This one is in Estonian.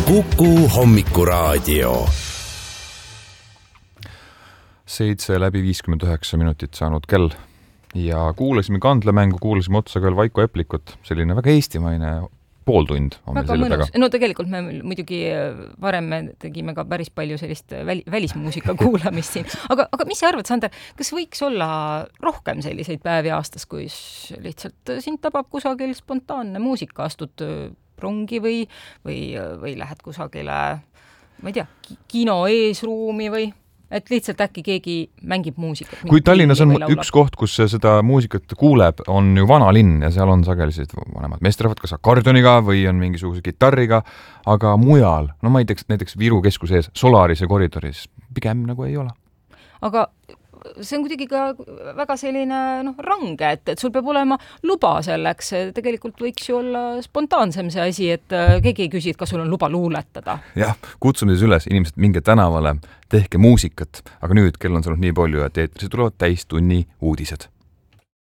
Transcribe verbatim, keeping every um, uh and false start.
Kuku Hommikuraadio. Seitse läbi viiskümmend üheksa minutit saanud kell ja kuulasime kandlemängu, kuulasime otsa ka Vaiko Eplikut. Selline väga eestimaine pooltund on meil selle taga. No tegelikult me muidugi varem me tegime ka päris palju sellist väl, välismuusika kuulamist siin. Aga, aga mis sa arvad, Sander, kas võiks olla rohkem selliseid päevi aastas, kui lihtsalt sind tabab kusagil spontaanne muusika, astud rongi või, või, või lähed kusagile, ma ei tea, kino eesruumi või et lihtsalt äkki keegi mängib muusikat. Kui Tallinnas on üks koht, kus seda muusikat kuuleb, on ju Vanalinn ja seal on sageli vanemad meesterahvad, kas akordioniga või on mingisuguse gitarriga, aga mujal, no ma ei tea, näiteks Viru keskuse ees, Solarise koridoris, pigem nagu ei ole. Aga see on kuidagi ka väga selline noh, range, et, et sul peab olema luba selleks. Tegelikult võiks ju olla spontaansem see asi, et keegi ei küsi, et kas sul on luba luuletada. Jah, kutsume siis üles inimesed minge tänavale, tehke muusikat, aga nüüd kell on saanud nii palju, et eetrisse tulevad täistunni uudised.